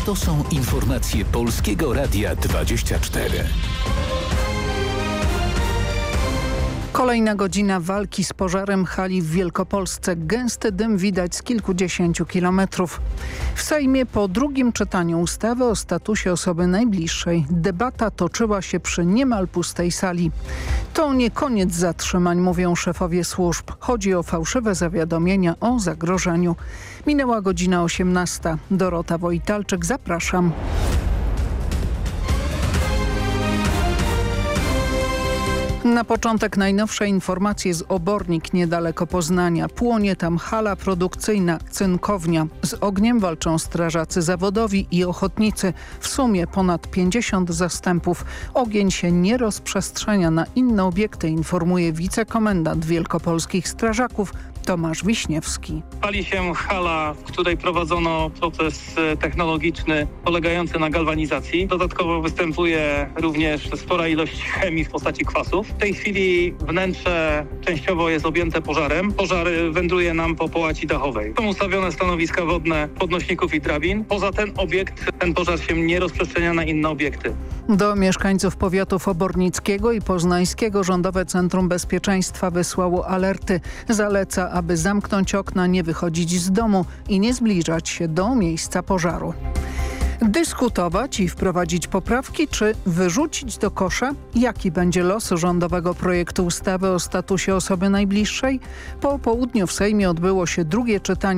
To są informacje Polskiego Radia 24. Kolejna godzina walki z pożarem hali w Wielkopolsce. Gęsty dym widać z kilkudziesięciu kilometrów. W Sejmie po drugim czytaniu ustawy o statusie osoby najbliższej debata toczyła się przy niemal pustej sali. To nie koniec zatrzymań, mówią szefowie służb. Chodzi o fałszywe zawiadomienia o zagrożeniu. Minęła godzina 18. Dorota Wojtalczyk, zapraszam. Na początek najnowsze informacje z Obornik niedaleko Poznania. Płonie tam hala produkcyjna, cynkownia. Z ogniem walczą strażacy zawodowi i ochotnicy. W sumie ponad 50 zastępów. Ogień się nie rozprzestrzenia na inne obiekty, informuje wicekomendant wielkopolskich strażaków Tomasz Wiśniewski. Pali się hala, w której prowadzono proces technologiczny polegający na galwanizacji. Dodatkowo występuje również spora ilość chemii w postaci kwasów. W tej chwili wnętrze częściowo jest objęte pożarem. Pożar wędruje nam po połaci dachowej. Są ustawione stanowiska wodne podnośników i drabin. Poza ten obiekt ten pożar się nie rozprzestrzenia na inne obiekty. Do mieszkańców powiatów obornickiego i poznańskiego Rządowe Centrum Bezpieczeństwa wysłało alerty. Zaleca, aby zamknąć okna, nie wychodzić z domu i nie zbliżać się do miejsca pożaru. Dyskutować i wprowadzić poprawki, czy wyrzucić do kosza? Jaki będzie los rządowego projektu ustawy o statusie osoby najbliższej? Po południu w Sejmie odbyło się drugie czytanie